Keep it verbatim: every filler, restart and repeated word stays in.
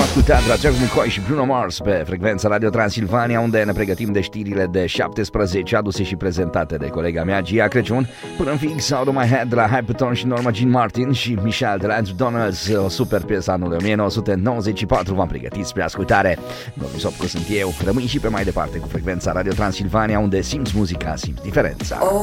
ascultat Rachel Nicoi și Bruno Mars pe frecvența Radio Transilvania, unde ne pregătim de știrile de șaptesprezece, aduse și prezentate de colega mea Gia Crăciun. Până în fix, Out of My Head de la Hypertone și Norma Jean Martin și Michelle de la Andrew Donalds, o super piesă anului nouăsprezece nouăzeci și patru, v-am pregătit spre ascultare. Domnul Sopcu sunt eu, rămâi și pe mai departe cu frecvența Radio Transilvania, unde simți muzica, simți diferența.